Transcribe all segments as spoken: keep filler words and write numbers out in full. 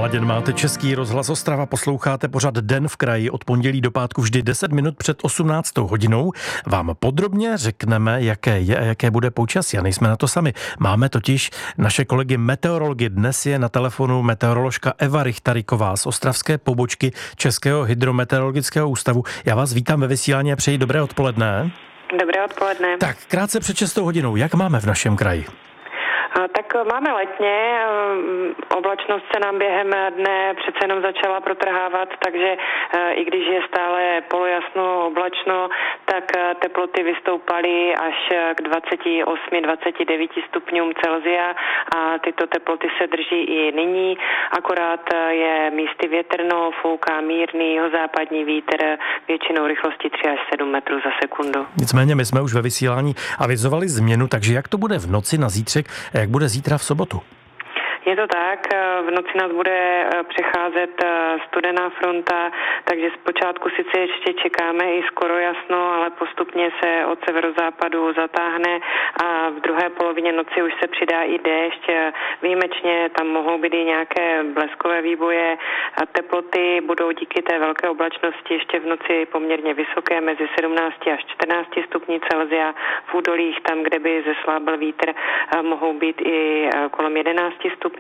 naladěn máte Český rozhlas Ostrava, posloucháte pořad Den v kraji od pondělí do pátku vždy deset minut před osmnáctou hodinou. Vám podrobně řekneme, jaké je a jaké bude počasí. A nejsme na to sami. Máme totiž naše kolegy meteorology. Dnes je na telefonu meteoroložka Eva Richteriková z ostravské pobočky Českého hydrometeorologického ústavu. Já vás vítám ve vysílání a přeji dobré odpoledne. Dobré odpoledne. Tak krátce před šestou hodinou, jak máme v našem kraji? Tak máme letně, oblačnost se nám během dne přece jenom začala protrhávat, takže i když je stále polojasno, oblačno, tak teploty vystoupaly až k dvacet osm dvacet devět stupňům Celsia a tyto teploty se drží i nyní, akorát je místy větrno, fouká mírný jihozápadní vítr většinou rychlosti tři až sedm metrů za sekundu. Nicméně my jsme už ve vysílání avizovali změnu, takže jak to bude v noci na zítřek? Jak bude zítra v sobotu? Je to tak, v noci nás bude přecházet studená fronta, takže zpočátku sice ještě čekáme i skoro jasno, ale postupně se od severozápadu zatáhne a v druhé polovině noci už se přidá i déšť. Výjimečně tam mohou být i nějaké bleskové výboje. Teploty budou díky té velké oblačnosti ještě v noci poměrně vysoké, mezi sedmnáct až čtrnáct stupní Celsia. V údolích, tam, kde by zeslábil vítr, mohou být i kolem jedenáct stupňů.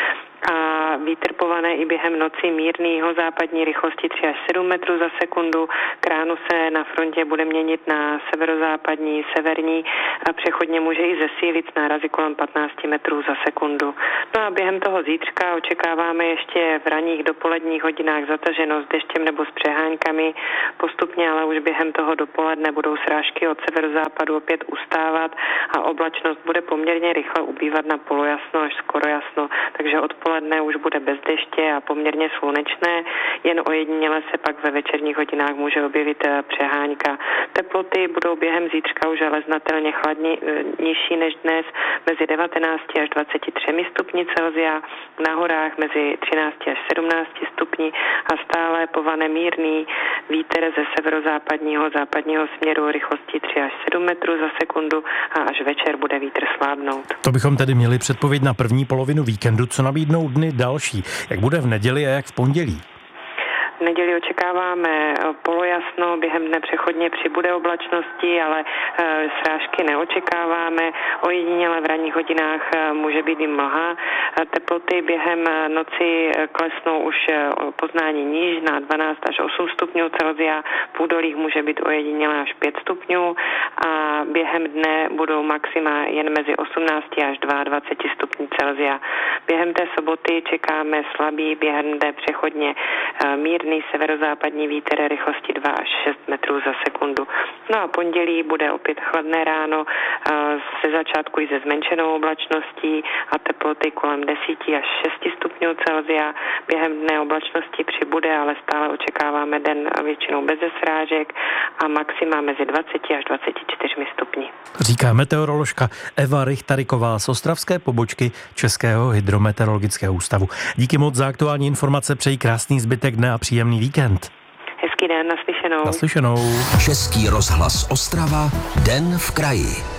A vítr povane i během noci mírnýho západní rychlosti tři až sedm metrů za sekundu. K ránu se na frontě bude měnit na severozápadní, severní a přechodně může i zesílit s nárazy kolem patnáct metrů za sekundu. No a během toho zítřka očekáváme ještě v ranních dopoledních hodinách zataženost deštěm nebo s přeháňkami. Postupně ale už během toho dopoledne budou srážky od severozápadu opět ustávat a oblačnost bude poměrně rychle ubývat na polojasno až skoro jasno, takže odpoledne už bude bez deště a poměrně slunečné, jen ojediněle se pak ve večerních hodinách může objevit přeháňka. Teploty budou během zítřka už ale znatelně chladní, nižší než dnes, mezi devatenáct až dvacet tři stupni Celsia, na horách mezi třináct až sedmnáct stupni a stále povane mírný vítr ze severozápadního západního směru rychlostí tři až sedm metrů za sekundu a až večer bude vítr slábnout. To bychom tedy měli předpověď na první polovinu víkendu, co nabídnou dny další. Jak bude v neděli a jak v pondělí? V neděli očekáváme polojasno, během dne přechodně přibude oblačnosti, ale srážky neočekáváme. Ojediněle v ranních hodinách může být i mlha. Teploty během noci klesnou už poznání níž na dvanáct až osm stupňů Celsia. V údolích může být ojediněle až pět stupňů a během dne budou maxima jen mezi osmnáct až dvacet dva stupňů Celsia. Během té soboty čekáme slabý, během dne přechodně mírný severozápadní vítr rychlosti dva až šest metrů za sekundu. No a pondělí bude opět chladné ráno ze začátku i se zmenšenou oblačností a teploty kolem deset až šest stupňů Celsia. Během dne oblačnosti přibude, ale stále očekáváme den většinou bez srážek a maxima mezi dvacet až dvacet čtyři stupni. Říká meteoroložka Eva Richteriková z ostravské pobočky Českého hydrometeorologického ústavu. Díky moc za aktuální informace, přeji krásný zbytek dne a příjemný víkend. Hezký den, naslyšenou. Naslyšenou. Český rozhlas Ostrava, Den v kraji.